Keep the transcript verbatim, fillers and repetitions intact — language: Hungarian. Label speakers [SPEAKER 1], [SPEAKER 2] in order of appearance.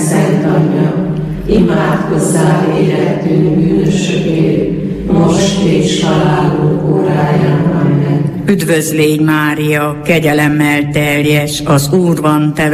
[SPEAKER 1] Szent Anyja, imádkozzál érettünk bűnösökért, most és halálunk óráján. Amen.
[SPEAKER 2] Üdvözlégy Mária, kegyelemmel teljes, az Úr van te